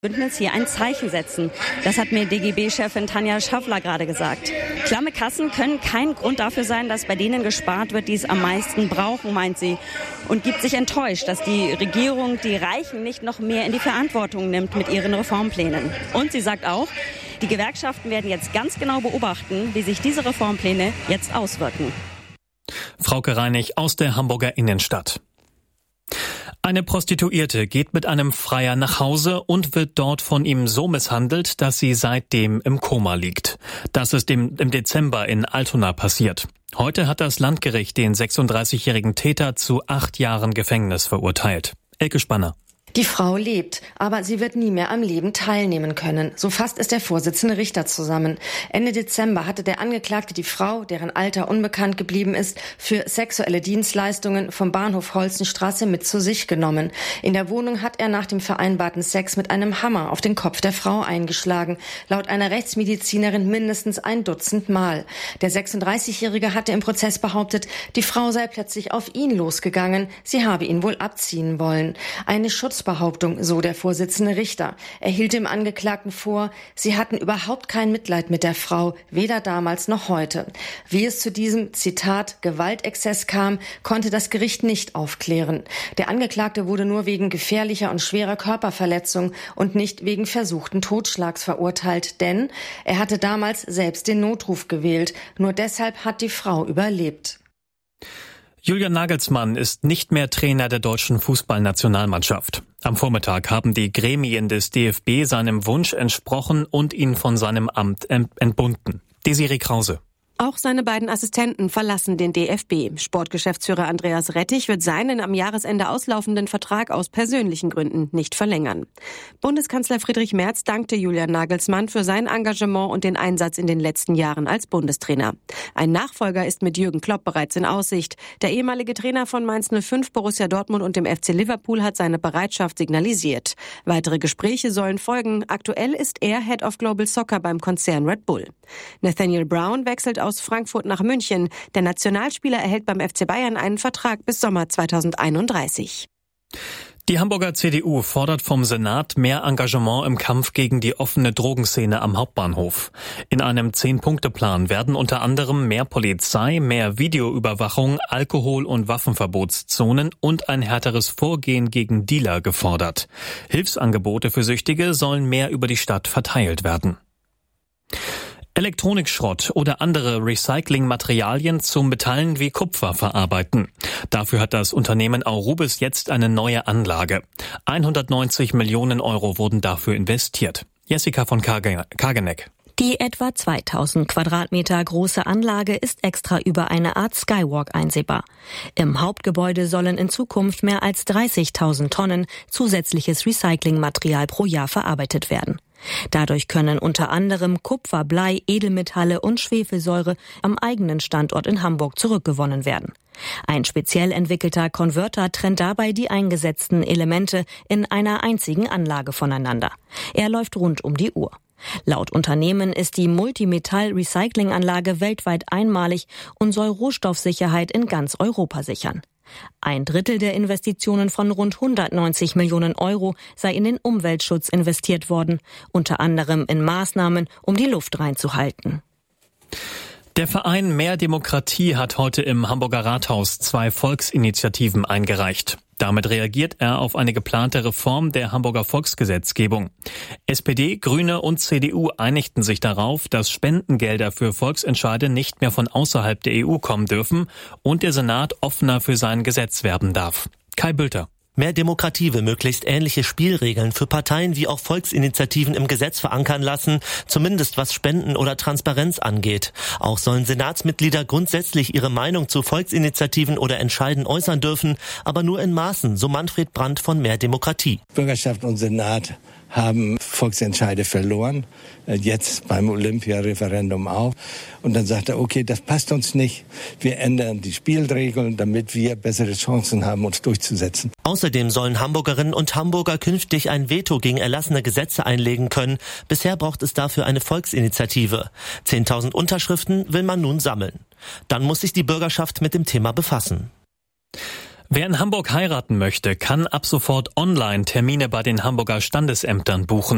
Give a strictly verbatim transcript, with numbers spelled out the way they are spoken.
Bündnis hier ein Zeichen setzen. Das hat mir D G B-Chefin Tanja Schaffler gerade gesagt. Klamme Kassen können kein Grund dafür sein, dass bei denen gespart wird, die es am meisten brauchen, meint sie. Und gibt sich enttäuscht, dass die Regierung die Reichen nicht noch mehr in die Verantwortung nimmt mit ihren Reformplänen. Und sie sagt auch, die Gewerkschaften werden jetzt ganz genau beobachten, wie sich diese Reformpläne jetzt auswirken. Frauke Reinig aus der Hamburger Innenstadt. Eine Prostituierte geht mit einem Freier nach Hause und wird dort von ihm so misshandelt, dass sie seitdem im Koma liegt. Das ist im, im Dezember in Altona passiert. Heute hat das Landgericht den sechsunddreißigjährigen Täter zu acht Jahren Gefängnis verurteilt. Elke Spanner. Die Frau lebt, aber sie wird nie mehr am Leben teilnehmen können. So fasst es der Vorsitzende Richter zusammen. Ende Dezember hatte der Angeklagte die Frau, deren Alter unbekannt geblieben ist, für sexuelle Dienstleistungen vom Bahnhof Holzenstraße mit zu sich genommen. In der Wohnung hat er nach dem vereinbarten Sex mit einem Hammer auf den Kopf der Frau eingeschlagen. Laut einer Rechtsmedizinerin mindestens ein Dutzend Mal. Der sechsunddreißigjährige hatte im Prozess behauptet, die Frau sei plötzlich auf ihn losgegangen. Sie habe ihn wohl abziehen wollen. Eine Schutz Behauptung, so der Vorsitzende Richter. Er hielt dem Angeklagten vor, sie hatten überhaupt kein Mitleid mit der Frau, weder damals noch heute. Wie es zu diesem, Zitat, Gewaltexzess kam, konnte das Gericht nicht aufklären. Der Angeklagte wurde nur wegen gefährlicher und schwerer Körperverletzung und nicht wegen versuchten Totschlags verurteilt, denn er hatte damals selbst den Notruf gewählt. Nur deshalb hat die Frau überlebt. Julian Nagelsmann ist nicht mehr Trainer der deutschen Fußballnationalmannschaft. Am Vormittag haben die Gremien des D F B seinem Wunsch entsprochen und ihn von seinem Amt entbunden. Desiree Krause. Auch seine beiden Assistenten verlassen den D F B. Sportgeschäftsführer Andreas Rettich wird seinen am Jahresende auslaufenden Vertrag aus persönlichen Gründen nicht verlängern. Bundeskanzler Friedrich Merz dankte Julian Nagelsmann für sein Engagement und den Einsatz in den letzten Jahren als Bundestrainer. Ein Nachfolger ist mit Jürgen Klopp bereits in Aussicht. Der ehemalige Trainer von Mainz null fünf, Borussia Dortmund und dem F C Liverpool hat seine Bereitschaft signalisiert. Weitere Gespräche sollen folgen. Aktuell ist er Head of Global Soccer beim Konzern Red Bull. Nathaniel Brown wechselt aus Frankfurt nach München. Der Nationalspieler erhält beim F C Bayern einen Vertrag bis Sommer zweitausendeinunddreißig. Die Hamburger C D U fordert vom Senat mehr Engagement im Kampf gegen die offene Drogenszene am Hauptbahnhof. In einem Zehn-Punkte-Plan werden unter anderem mehr Polizei, mehr Videoüberwachung, Alkohol- und Waffenverbotszonen und ein härteres Vorgehen gegen Dealer gefordert. Hilfsangebote für Süchtige sollen mehr über die Stadt verteilt werden. Elektronikschrott oder andere Recyclingmaterialien zum Metallen wie Kupfer verarbeiten. Dafür hat das Unternehmen Aurubis jetzt eine neue Anlage. hundertneunzig Millionen Euro wurden dafür investiert. Jessica von Kageneck. Die etwa zweitausend Quadratmeter große Anlage ist extra über eine Art Skywalk einsehbar. Im Hauptgebäude sollen in Zukunft mehr als dreißigtausend Tonnen zusätzliches Recyclingmaterial pro Jahr verarbeitet werden. Dadurch können unter anderem Kupfer, Blei, Edelmetalle und Schwefelsäure am eigenen Standort in Hamburg zurückgewonnen werden. Ein speziell entwickelter Konverter trennt dabei die eingesetzten Elemente in einer einzigen Anlage voneinander. Er läuft rund um die Uhr. Laut Unternehmen ist die Multimetall-Recycling-Anlage weltweit einmalig und soll Rohstoffsicherheit in ganz Europa sichern. Ein Drittel der Investitionen von rund hundertneunzig Millionen Euro sei in den Umweltschutz investiert worden, unter anderem in Maßnahmen, um die Luft reinzuhalten. Der Verein Mehr Demokratie hat heute im Hamburger Rathaus zwei Volksinitiativen eingereicht. Damit reagiert er auf eine geplante Reform der Hamburger Volksgesetzgebung. S P D, Grüne und C D U einigten sich darauf, dass Spendengelder für Volksentscheide nicht mehr von außerhalb der E U kommen dürfen und der Senat offener für sein Gesetz werben darf. Kai Bülter. Mehr Demokratie will möglichst ähnliche Spielregeln für Parteien wie auch Volksinitiativen im Gesetz verankern lassen, zumindest was Spenden oder Transparenz angeht. Auch sollen Senatsmitglieder grundsätzlich ihre Meinung zu Volksinitiativen oder Entscheiden äußern dürfen, aber nur in Maßen, so Manfred Brandt von Mehr Demokratie. Bürgerschaft und Senat haben Volksentscheide verloren, jetzt beim Olympia-Referendum auch. Und dann sagt er, okay, das passt uns nicht. Wir ändern die Spielregeln, damit wir bessere Chancen haben, uns durchzusetzen. Außerdem sollen Hamburgerinnen und Hamburger künftig ein Veto gegen erlassene Gesetze einlegen können. Bisher braucht es dafür eine Volksinitiative. zehntausend Unterschriften will man nun sammeln. Dann muss sich die Bürgerschaft mit dem Thema befassen. Wer in Hamburg heiraten möchte, kann ab sofort online Termine bei den Hamburger Standesämtern buchen.